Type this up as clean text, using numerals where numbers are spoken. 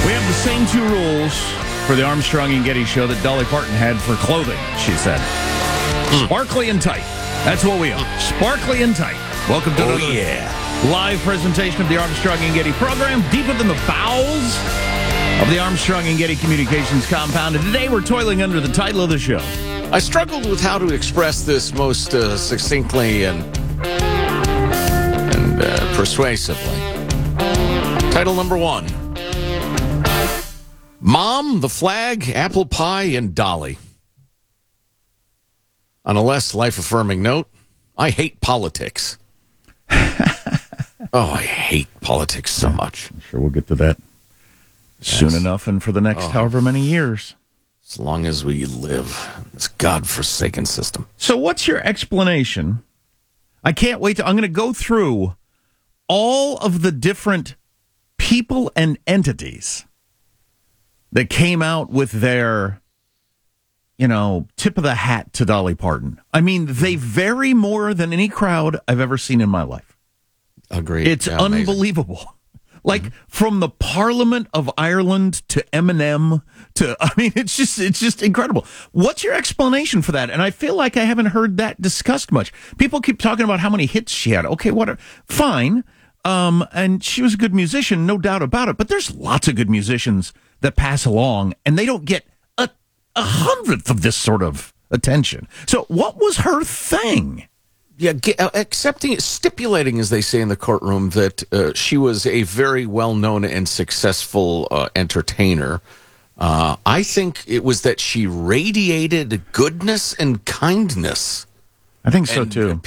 We have the same two rules for the Armstrong and Getty show that Dolly Parton had for clothing, she said. Sparkly and tight. That's what we are. Sparkly and tight. Welcome to the live presentation of the Armstrong and Getty program, deep within the bowels of the Armstrong and Getty Communications compound. And today we're toiling under the title of the show. I struggled with how to express this most succinctly and persuasively. Title number 1. Mom, the flag, apple pie, and Dolly. On a less life-affirming note, I hate politics. I hate politics so much. I'm sure we'll get to that soon enough and for the next however many years. As long as we live in this godforsaken system. So what's your explanation? I can't wait I'm going to go through all of the different people and entities that came out with their, tip of the hat to Dolly Parton. I mean, they vary more than any crowd I've ever seen in my life. Agreed. It's unbelievable. Like, from the Parliament of Ireland to Eminem to, it's just incredible. What's your explanation for that? And I feel like I haven't heard that discussed much. People keep talking about how many hits she had. Okay, fine. And she was a good musician, no doubt about it. But there's lots of good musicians that pass along, and they don't get a 100th of this sort of attention. So what was her thing? Yeah, stipulating, as they say in the courtroom, that she was a very well-known and successful entertainer. I think it was that she radiated goodness and kindness. I think so, too.